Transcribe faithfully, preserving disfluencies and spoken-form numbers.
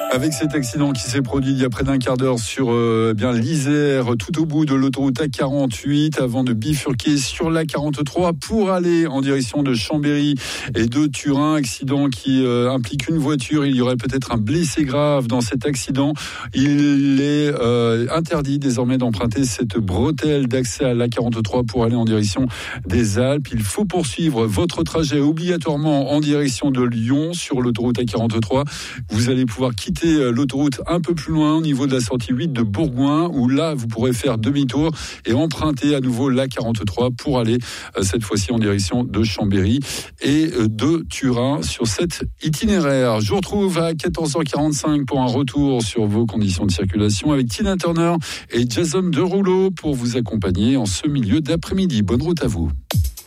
Avec cet accident qui s'est produit il y a près d'un quart d'heure sur euh, bien l'Isère, tout au bout de l'autoroute A quarante-huit, avant de bifurquer sur l'A quarante-trois pour aller en direction de Chambéry et de Turin. Accident qui euh, implique une voiture. Il y aurait peut-être un blessé grave dans cet accident. Il est euh, interdit désormais d'emprunter cette bretelle d'accès à l'A quarante-trois pour aller en direction des Alpes. Il faut poursuivre votre trajet obligatoirement en direction de Lyon sur l'autoroute A quarante-trois. Vous allez pouvoir quitter l'autoroute un peu plus loin au niveau de la sortie huit de Bourgoin, où là vous pourrez faire demi-tour et emprunter à nouveau l'A quarante-trois pour aller cette fois-ci en direction de Chambéry et de Turin sur cet itinéraire. Je vous retrouve à quatorze heures quarante-cinq pour un retour sur vos conditions de circulation avec Tina Turner et Jason Derulo pour vous accompagner en ce milieu d'après-midi. Bonne route à vous.